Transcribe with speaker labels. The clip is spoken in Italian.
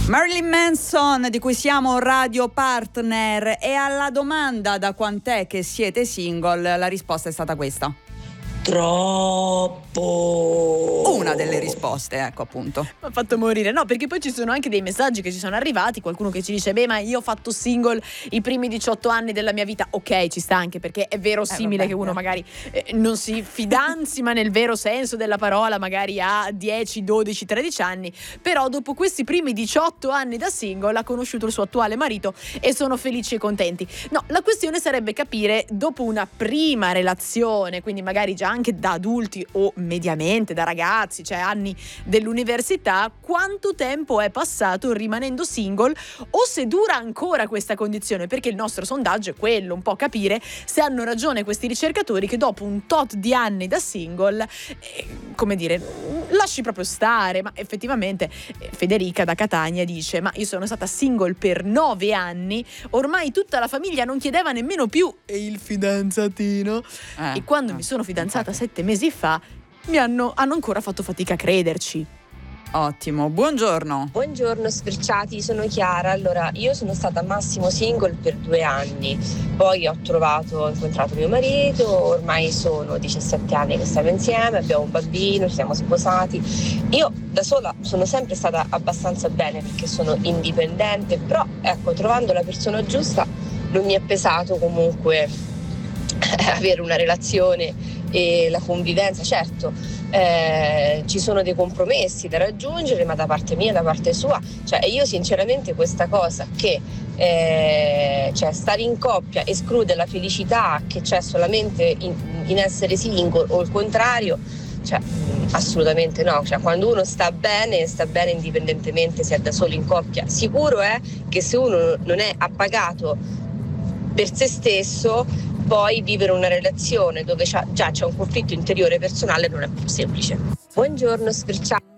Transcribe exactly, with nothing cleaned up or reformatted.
Speaker 1: Marilyn Manson, di cui siamo radio partner, e alla domanda da quant'è che siete single, la risposta è stata questa.
Speaker 2: Troppo.
Speaker 1: Una delle risposte, ecco, appunto.
Speaker 3: Mi ha fatto morire. No, perché poi ci sono anche dei messaggi che ci sono arrivati, qualcuno che ci dice: beh, ma io ho fatto single i primi diciotto anni della mia vita. Ok, ci sta, anche perché è verosimile eh, che uno magari eh, non si fidanzi, ma nel vero senso della parola, magari a dieci, dodici, tredici anni. Però dopo questi primi diciotto anni da single ha conosciuto il suo attuale marito e sono felici e contenti. No, la questione sarebbe capire, dopo una prima relazione, quindi magari già anche da adulti o mediamente da ragazzi, cioè anni dell'università, quanto tempo è passato rimanendo single, o se dura ancora questa condizione, perché il nostro sondaggio è quello, un po' capire se hanno ragione questi ricercatori che dopo un tot di anni da single, eh, come dire, lasci proprio stare. Ma effettivamente eh, Federica da Catania dice: ma io sono stata single per nove anni, ormai tutta la famiglia non chiedeva nemmeno più e il fidanzatino, eh, e quando eh, mi sono fidanzata sette mesi fa mi hanno, hanno ancora fatto fatica a crederci.
Speaker 1: Ottimo, buongiorno.
Speaker 4: Buongiorno sfrecciati, sono Chiara. Allora, io sono stata massimo single per due anni, poi ho trovato, ho incontrato mio marito, ormai sono diciassette anni che stiamo insieme, abbiamo un bambino, ci siamo sposati. Io da sola sono sempre stata abbastanza bene perché sono indipendente, però ecco, trovando la persona giusta non mi è pesato comunque avere una relazione e la convivenza. Certo, eh, ci sono dei compromessi da raggiungere, ma da parte mia, da parte sua, cioè io sinceramente questa cosa che eh, cioè stare in coppia esclude la felicità che c'è solamente in, in essere single, o il contrario, cioè assolutamente no. Cioè, quando uno sta bene, sta bene indipendentemente se è da solo in coppia. Sicuro è che se uno non è appagato per se stesso, poi vivere una relazione dove c'ha, già c'è un conflitto interiore personale non è più semplice. Buongiorno sfrecciati.